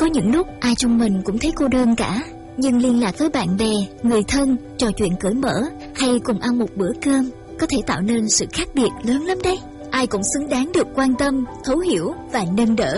có những lúc ai trong mình cũng thấy cô đơn cả. Nhưng liên lạc với bạn bè, người thân, trò chuyện cởi mở hay cùng ăn một bữa cơm có thể tạo nên sự khác biệt lớn lắm đấy. Ai cũng xứng đáng được quan tâm, thấu hiểu và nâng đỡ.